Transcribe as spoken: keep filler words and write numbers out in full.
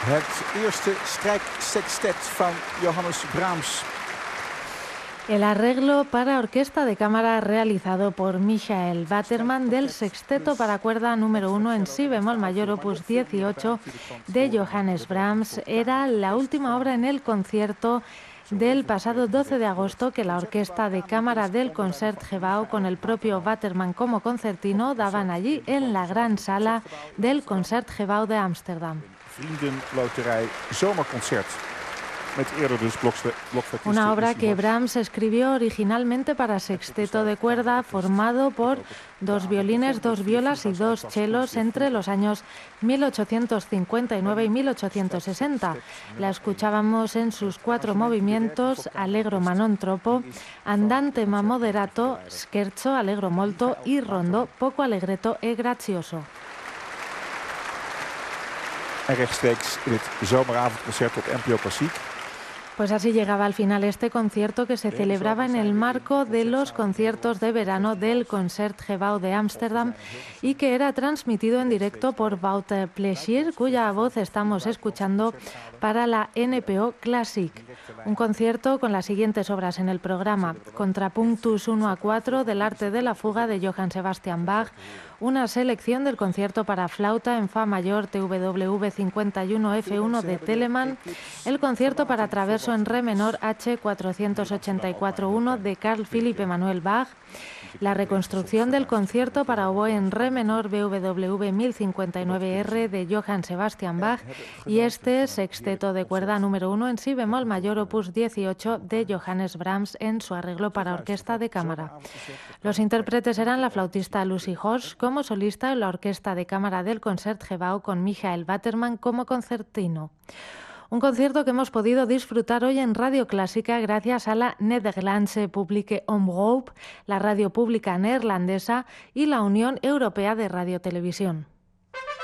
Het eerste strijksextet van Johannes Brahms. El arreglo para orquesta de cámara realizado por Michael Waterman del sexteto para cuerda número uno en si bemol mayor opus dieciocho de Johannes Brahms era la última obra en el concierto del pasado doce de agosto que la orquesta de cámara del Concertgebouw con el propio Waterman como concertino daban allí en la gran sala del Concertgebouw de Ámsterdam. Vriendenloterij Zomerconcert. Una obra que Brahms escribió originalmente para sexteto de cuerda formado por dos violines, dos violas y dos chelos entre los años mil ochocientos cincuenta y nueve y mil ochocientos sesenta. La escuchábamos en sus cuatro movimientos: allegro ma non troppo, andante ma moderato, scherzo, allegro molto y rondo, poco allegretto e grazioso. En rechtstreeks in het zomeravondconcert op N P O Klassiek. Pues así llegaba al final este concierto que se celebraba en el marco de los conciertos de verano del Concertgebouw de Ámsterdam y que era transmitido en directo por Wouter Plezier, cuya voz estamos escuchando para la N P O Classic. Un concierto con las siguientes obras en el programa: Contrapunctus uno a cuatro del Arte de la Fuga de Johann Sebastian Bach, una selección del concierto para flauta en fa mayor T W cincuenta y uno F uno de Telemann, el concierto para traverso en re menor H cuatrocientos ochenta y cuatro uno de Carl Philipp Emanuel Bach, la reconstrucción del concierto para oboe en re menor B W mil cincuenta y nueve R de Johann Sebastian Bach y este sexteto de cuerda número uno en si bemol mayor opus dieciocho de Johannes Brahms en su arreglo para orquesta de cámara. Los intérpretes eran la flautista Lucy Horsch como solista en la orquesta de cámara del Concertgebouw con Michael Waterman como concertino. Un concierto que hemos podido disfrutar hoy en Radio Clásica gracias a la Nederlandse Publieke Omroep, la radio pública neerlandesa y la Unión Europea de Radiotelevisión.